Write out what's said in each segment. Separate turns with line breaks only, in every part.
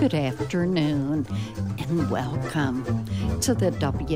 Good afternoon and welcome to the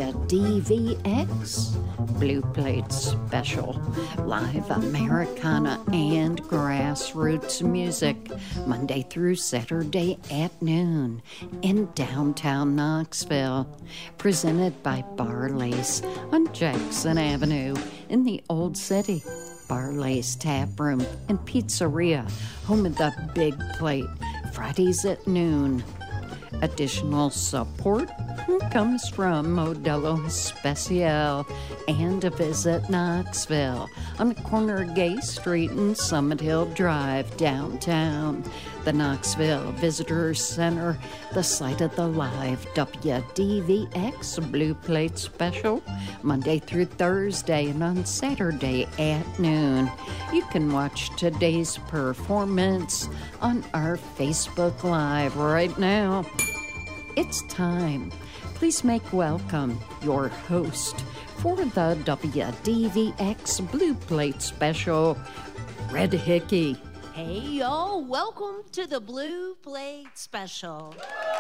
WDVX Blue Plate Special, live Americana and grassroots music, Monday through Saturday at noon in downtown Knoxville, presented by Barley's on Jackson Avenue in the Old City. Barley's Tap Room and Pizzeria, home of the Big Plate, Fridays at noon. Additional support comes from Modelo Especial and a Visit Knoxville on the corner of Gay Street and Summit Hill Drive downtown. The Knoxville Visitor Center, the site of the live WDVX Blue Plate Special, Monday through Thursday and on Saturday at noon. You can watch today's performance on our Facebook Live right now. It's time. Please make welcome your host for the WDVX Blue Plate Special, Red Hickey.
Hey, y'all, welcome to the Blue Plate Special.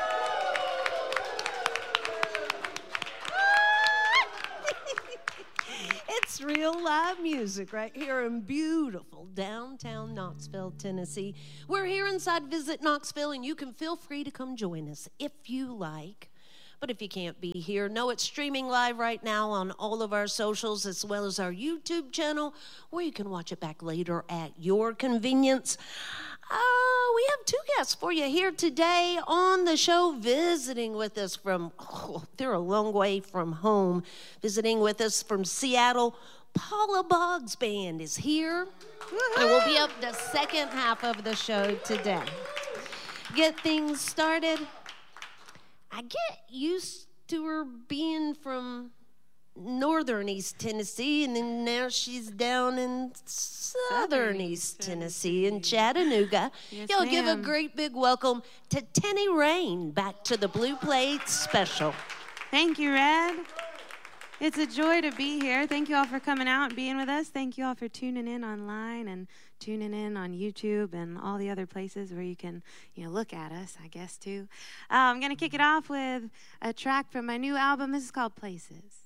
It's real live music right here in beautiful downtown Knoxville, Tennessee. We're here inside Visit Knoxville, and you can feel free to come join us if you like. But if you can't be here, know it's streaming live right now on all of our socials as well as our YouTube channel, where you can watch it back later at your convenience. We have two guests for you here today on the show, visiting with us from, they're a long way from home, visiting with us from Seattle. Paula Boggs Band is here, and we'll be up the second half of the show today. Get things started. I get used to her being from northern East Tennessee, and then now she's down in southern East Tennessee in Chattanooga.
Yes,
Y'all give a
ma'am.
great big welcome to Tenny Rain back to the Blue Plate Special.
Thank you, Red. It's a joy to be here. Thank you all for coming out and being with us. Thank you all for tuning in online and tuning in on YouTube and all the other places where you can, look at us, I guess, too. I'm going to kick it off with a track from my new album. This is called Places.